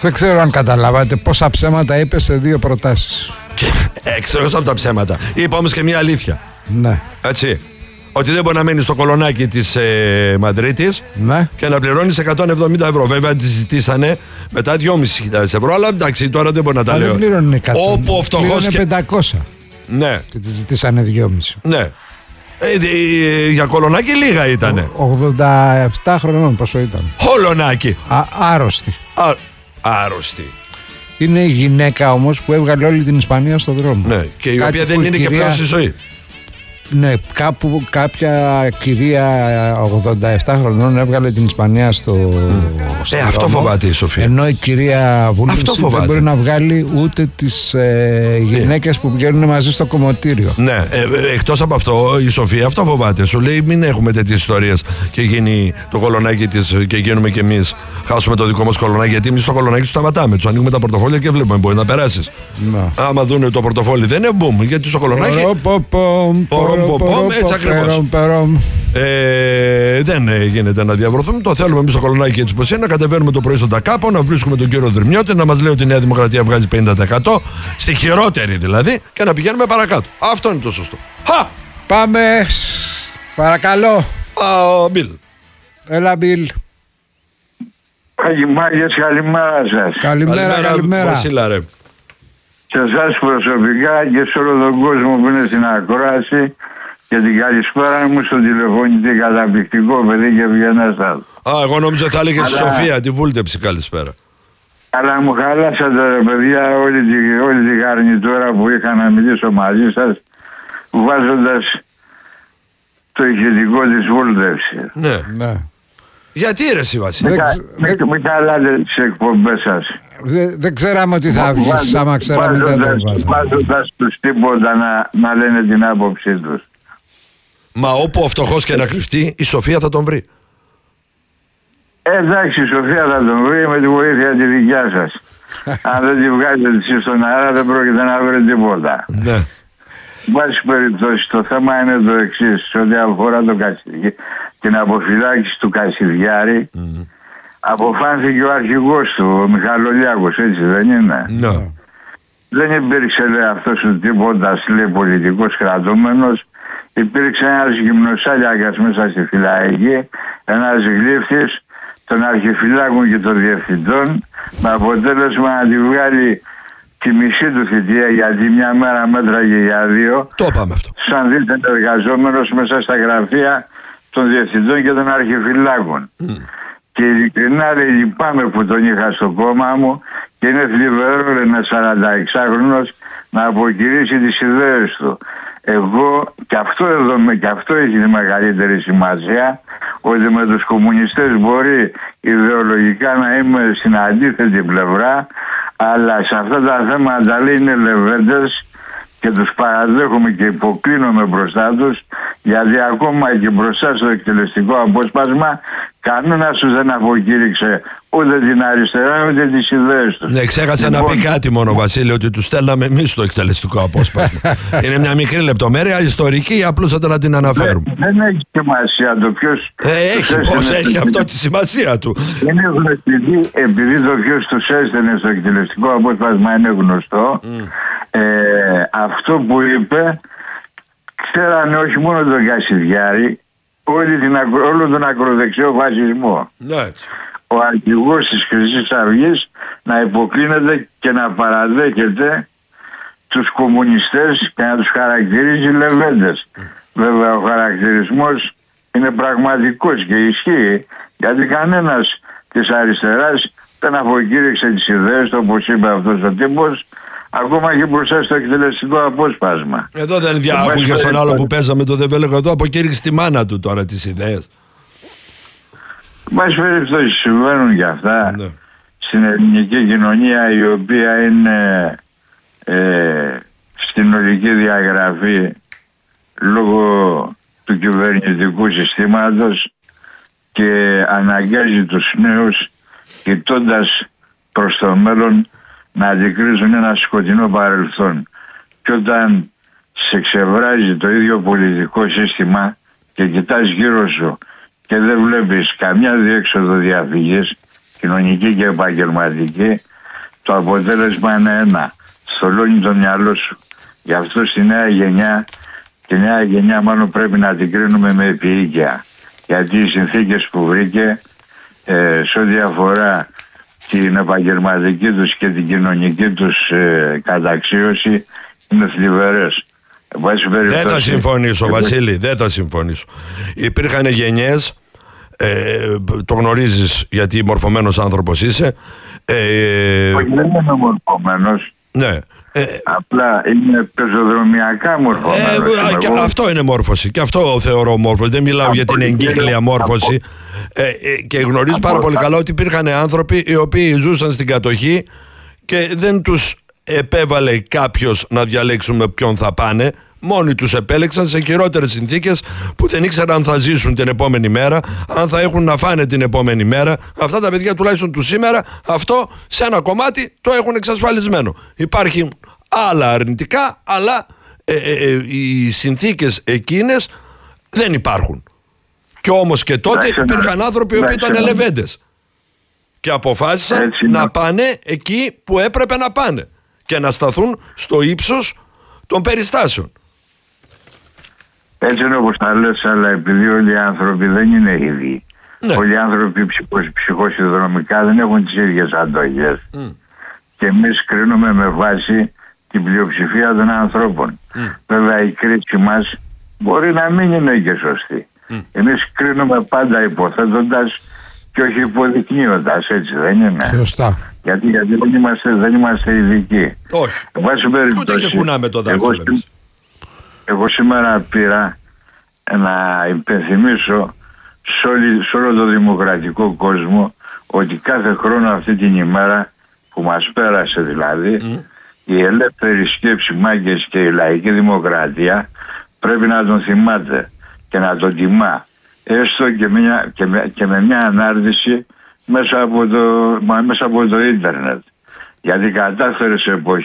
Δεν ξέρω αν καταλάβατε πόσα ψέματα είπε σε 2 προτάσεις. Εκτός από τα ψέματα. Είπα όμως και μια αλήθεια. Ναι. Έτσι. Ότι δεν μπορεί να μένει στο κολονάκι της Μαδρίτης, Ναι. και να πληρώνεις 170 ευρώ. Βέβαια τη ζητήσανε μετά 2.500 ευρώ, αλλά εντάξει, τώρα δεν μπορεί να τα λέω. Δεν πλήρωνε 100. Όπου ο φτωχός πλήρωνε 500. Ναι. Και τη ζητήσανε 2,5. Ναι. Για κολονάκι λίγα ήτανε. 87 χρονών πόσο ήταν. Χολονάκι. Άρρωστη. Άρρωστη. Είναι η γυναίκα όμως που έβγαλε όλη την Ισπανία στον δρόμο. Ναι. Και η Κάτι οποία δεν που είναι και πλέον στη ζωή. Ναι, κάποια κυρία 87 χρονών έβγαλε την Ισπανία στο Αυτό φοβάται η Σοφία. Ενώ η κυρία Βούλτεψη δεν μπορεί να βγάλει ούτε τις γυναίκες που βγαίνουν μαζί στο κομμωτήριο. Ναι, εκτός από αυτό η Σοφία αυτό φοβάται. Σου λέει μην έχουμε τέτοιες ιστορίες και γίνει το κολονάκι της και γίνουμε κι εμείς, χάσουμε το δικό μας κολονάκι. Γιατί εμείς το κολονάκι του σταματάμε, τους ανοίγουμε τα πορτοφόλια και βλέπουμε μπορεί να περάσεις. Άμα δούνε το πορτοφόλι δεν είναι μπούμ, γιατί στο κολονάκι έτσι ακριβώς. Δεν γίνεται να διαβρωθούμε. Το θέλουμε εμείς στο κολονάκι έτσι πως είναι. Να κατεβαίνουμε το πρωί στον Τακάπο, να βρίσκουμε τον κύριο Δρυμιώτη, να μας λέει ότι η Νέα Δημοκρατία βγάζει 50%, στη χειρότερη δηλαδή, και να πηγαίνουμε παρακάτω. Αυτό είναι το σωστό. Πάμε. Παρακαλώ. Μπιλ. Έλα, Μπιλ. Μάγες, καλημέρα σας. Καλημέρα. Βασίλα, ρε. Σε εσάς προσωπικά και σε όλο τον κόσμο που είναι στην ακρόαση, και την καλησπέρα μου στον τηλεφωνητή καταπληκτικό παιδί και ευγενέστατο. Εγώ νόμιζα θα έλεγε στη Σοφία, τη Βούλτεψη, καλησπέρα. Αλλά μου χαλάσατε ρε παιδιά όλη τη γαρνιτούρα που είχα να μιλήσω μαζί σας, βάζοντας το ηχητικό της Βούλτεψη. Ναι. Γιατί ρε εσύ Βασίλη? Μην χαλάτε τις εκπομπές σας. Δεν ξέραμε ότι θα βγεις, άμα ξέραμε δεν το βάζαμε. Βάζοντας τους τίποτα να λένε την άποψή τους. Μα όπου ο φτωχός και να κρυφτεί, η Σοφία θα τον βρει. Εντάξει, η Σοφία θα τον βρει με τη βοήθεια τη δικιά σας. Αν δεν τη βγάζετε εσείς στον αέρα δεν πρόκειται να βρει τίποτα. Ναι. Βάση περιπτώσει, το θέμα είναι το εξής, ό,τι αφορά την αποφυλάκηση του Κασιδιάρη. Αποφάνθηκε ο αρχηγός του, ο Μιχαλολιάκος, έτσι δεν είναι? Ναι. Δεν υπήρξε λέει αυτός ο τίποτας λέει πολιτικός κρατούμενος. Υπήρξε ένας γυμνοσάλιακας μέσα στη φυλακή, ένας γλύφτης των αρχιφυλάκων και των διευθυντών, με αποτέλεσμα να τη βγάλει τη μισή του θητεία, γιατί μια μέρα μέτραγε για 2. Το είπαμε αυτό. Σαν δείτε εργαζόμενος μέσα στα γραφεία των διευθυντών και των αρχιφυλάκων. Και ειλικρινά λέει λυπάμαι που τον είχα στο κόμμα μου και είναι θλιβερό ένας 46χρονος να αποκηρύσει τις ιδέες του. Εγώ και αυτό έχει τη μεγαλύτερη σημασία, ότι με τους κομμουνιστές μπορεί ιδεολογικά να είμαι στην αντίθετη πλευρά, αλλά σε αυτά τα θέματα λέει είναι λεβέντες και τους παραδέχομαι και υποκλίνομαι μπροστά τους, γιατί ακόμα και μπροστά στο εκτελεστικό απόσπασμα κανένας τους δεν αποκήρυξε ούτε την αριστερά ούτε τις ιδέες τους. Ναι, ξέχασα να πει κάτι μόνο Βασίλη, ότι τους στέλναμε εμείς στο εκτελεστικό απόσπασμα. Είναι μια μικρή λεπτομέρεια ιστορική, απλούστατα να την αναφέρουμε. Δεν έχει σημασία το ποιος... Έχει, πώς έχει αυτό τη σημασία του. Είναι γνωστή, επειδή το ποιος τους έστελνε στο εκτελεστικό απόσπασμα είναι γνωστό, αυτό που είπε ξέρανε όχι μόνο τον Κασιδιάρη, όλο τον ακροδεξιό φασισμό. Ναι. Ο αρχηγός της Χρυσής Αυγής να υποκλίνεται και να παραδέχεται τους κομμουνιστές και να τους χαρακτηρίζει λεβέντες. Βέβαια ο χαρακτηρισμός είναι πραγματικός και ισχύει, γιατί κανένας της αριστεράς δεν αποκήρυξε τις ιδέες του, όπως είπε αυτός ο τύπος, ακόμα και μπροστά στο εκτελεστικό απόσπασμα. Εδώ δεν άκουγε στον άλλο που παίζαμε το Δεβέλεγο εδώ, αποκήρυξε τη μάνα του τώρα τις ιδέες. Μας περιπτώσει συμβαίνουν και αυτά στην ελληνική κοινωνία, η οποία είναι στην ολική διαγραφή λόγω του κυβερνητικού συστήματος και αναγκάζει τους νέους, κοιτώντας προς το μέλλον, να αντικρίζουν ένα σκοτεινό παρελθόν. Και όταν σε ξεβράζει το ίδιο πολιτικό σύστημα και κοιτάς γύρω σου και δεν βλέπεις καμιά διέξοδο διαφυγής, κοινωνική και επαγγελματική, το αποτέλεσμα είναι ένα. Στολώνει το μυαλό σου. Γι' αυτό στη νέα γενιά, τη νέα γενιά μάλλον πρέπει να την κρίνουμε με επίοικια. Γιατί οι συνθήκες που βρήκε σε ό,τι αφορά την επαγγελματική τους και την κοινωνική τους καταξίωση είναι θλιβερές. Δεν θα συμφωνήσω, Βασίλη, δεν θα συμφωνήσω. Υπήρχαν γενιές, το γνωρίζεις γιατί μορφωμένος άνθρωπος είσαι. Όχι, δεν είμαι μορφωμένος. Ναι. Απλά είναι πεζοδρομιακά μορφωμένος. Αυτό είναι μόρφωση. Και αυτό θεωρώ μόρφωση. Δεν μιλάω για την εγκύκλια μόρφωση. Και γνωρίζω πάρα πολύ καλά ότι υπήρχαν άνθρωποι οι οποίοι ζούσαν στην κατοχή και δεν τους επέβαλε κάποιος να διαλέξουν με ποιον θα πάνε. Μόνοι τους επέλεξαν σε χειρότερες συνθήκες που δεν ήξεραν αν θα ζήσουν την επόμενη μέρα, αν θα έχουν να φάνε την επόμενη μέρα. Αυτά τα παιδιά τουλάχιστον του σήμερα, αυτό σε ένα κομμάτι το έχουν εξασφαλισμένο. Υπάρχει άλλα αρνητικά, αλλά οι συνθήκες εκείνες δεν υπάρχουν. Και όμως και τότε υπήρχαν άνθρωποι που ήταν ελεβέντες και αποφάσισαν να πάνε εκεί που έπρεπε να πάνε και να σταθούν στο ύψος των περιστάσεων. Έτσι είναι όπως τα λες, αλλά επειδή όλοι οι άνθρωποι δεν είναι ίδιοι. Ναι. Όλοι οι άνθρωποι ψυχοσυνδρομικά δεν έχουν τις ίδιες αντοχές. Και εμείς κρίνουμε με βάση την πλειοψηφία των ανθρώπων. Βέβαια η κρίση μας μπορεί να μην είναι και σωστή. Εμείς κρίνουμε πάντα υποθέτοντας και όχι υποδεικνύοντας, έτσι δεν είναι? Σωστά. Γιατί δεν είμαστε ειδικοί. Όχι. Ούτε και κουνάμε το δάχτυλο. Εγώ σήμερα πήρα να υπενθυμίσω σε όλο το δημοκρατικό κόσμο ότι κάθε χρόνο αυτή την ημέρα που μας πέρασε δηλαδή, η ελεύθερη σκέψη μάγκες και η λαϊκή δημοκρατία πρέπει να τον θυμάται και να τον τιμά, έστω και με μια ανάρτηση μέσα από το ίντερνετ. Γιατί κατάφερε σε εποχή